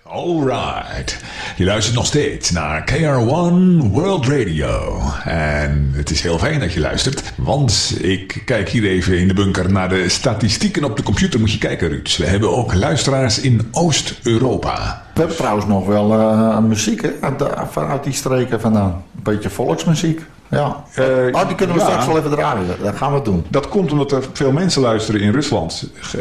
Alright. Je luistert nog steeds naar KR1 World Radio. En het is heel fijn dat je luistert. Want ik kijk hier even in de bunker naar de statistieken op de computer. Moet je kijken, Ruud. We hebben ook luisteraars in Oost-Europa. We hebben trouwens nog wel muziek uit die streken vandaan. Een beetje volksmuziek. Ja. Die kunnen we straks wel even draaien. Dat gaan we doen. Dat komt omdat er veel mensen luisteren in Rusland.